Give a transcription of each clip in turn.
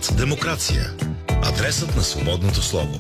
Радиът Демокрация. Адресът на свободното слово.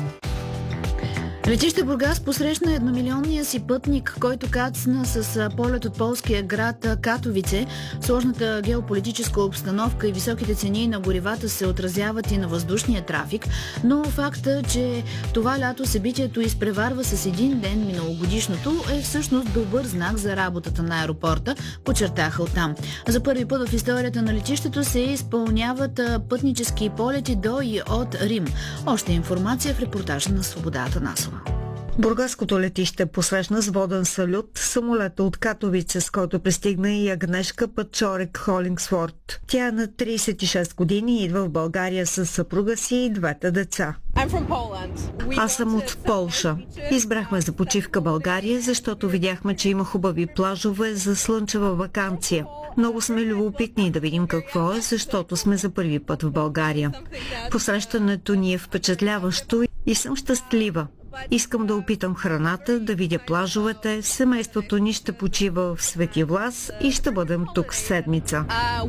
Летище Бургас посрещна едномилионния си пътник, който кацна с полет от полския град Катовице. Сложната геополитическа обстановка и високите цени на горивата се отразяват и на въздушния трафик, но факта, че това лято събитието изпреварва с един ден миналогодишното, е всъщност добър знак за работата на аеропорта, подчертаха оттам. За първи път в историята на летището се изпълняват пътнически полети до и от Рим. Още информация в репортажа на Свобода Атанасова. Бургаското летище посрещна с воден салют самолета от Катовице, с който пристигна и Агнешка Пачорек Холингсворт. Тя е на 36 години и идва в България с съпруга си и двете деца. Аз съм от Полша. Избрахме за почивка България, защото видяхме, че има хубави плажове за слънчева ваканция. Много сме любопитни да видим какво е, защото сме за първи път в България. Посрещането ни е впечатляващо и съм щастлива. Искам да опитам храната, да видя плажовете, семейството ни ще почива в Свети Влас и ще бъдем тук седмица.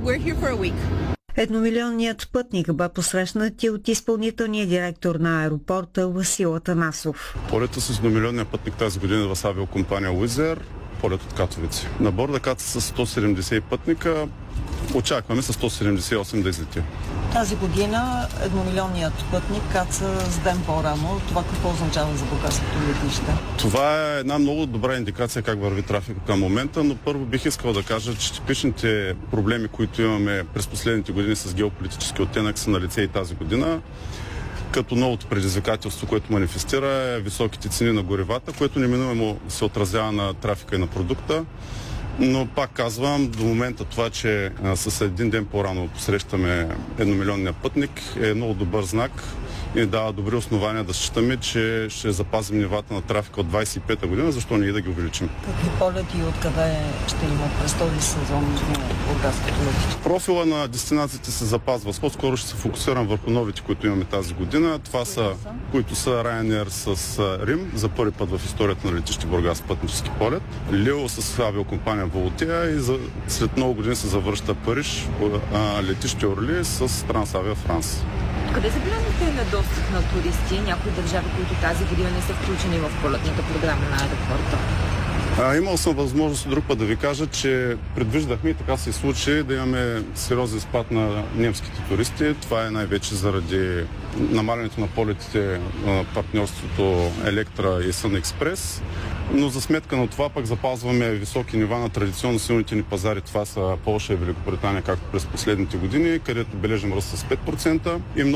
Едномилионният пътник бе посрещнат и от изпълнителния директор на аеропорта Васил Атанасов. Полета с едномилионния пътник тази година в авиокомпания Уизер, полет от Катовице. На борда каца с 170 пътника, очакваме с 178 да излети. Тази година едномилионният пътник каца с ден по-рано. Това какво означава за бургаското летище? Това е една много добра индикация как върви трафика към момента, но първо бих искал да кажа, че типичните проблеми, които имаме през последните години с геополитически оттенък, са на лице и тази година. Като новото предизвикателство, което манифестира, е високите цени на горивата, което неминуемо се отразява на трафика и на продукта. Но пак казвам, до момента това, че с един ден по-рано посрещаме едномилионния пътник, е много добър знак и дава добри основания да считаме, че ще запазим нивата на трафика от 25-та година, защо не и да ги увеличим. Какви полети и откъде ще има през този сезон на бургаското летище? Профила на дестинациите се запазва. По-скоро ще се фокусирам върху новите, които имаме тази година. Това са, които са Ryanair с Рим, за първи път в историята на летище Бургас пътнически полет. Лео с авиокомпания Волтия и след много години се завръща Париж, летище Орли с Трансавиа Франс. Къде забелязвате недостиг на туристи? Някои държави, които тази година не са включени в полетната програма на аеропорта? Имал съм възможност друг път да ви кажа, че предвиждахме и така се случи да имаме сериозен спад на немските туристи. Това е най-вече заради намалянето на полетите на партньорството Електра и Сън Експрес. Но за сметка на това пък запазваме високи нива на традиционно силните ни пазари. Това са Полша и Великобритания, както през последните години, където бележим ръст с 5% и много